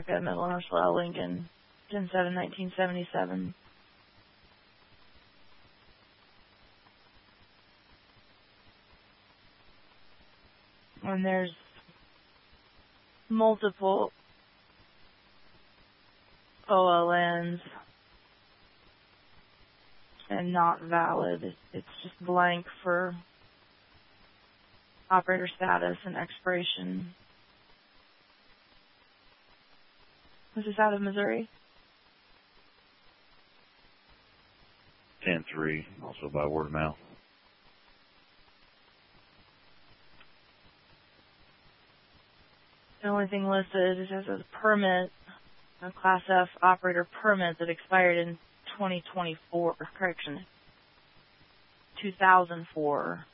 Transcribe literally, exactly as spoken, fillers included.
at Middle and Russell Lincoln, ten seven nineteen seventy-seven. And there's multiple O L Ns and not valid. It's just blank for operator status and expiration. This is out of Missouri. ten three, also by word of mouth. The only thing listed is as a permit, a Class F operator permit that expired in twenty twenty-four, correction, two thousand four.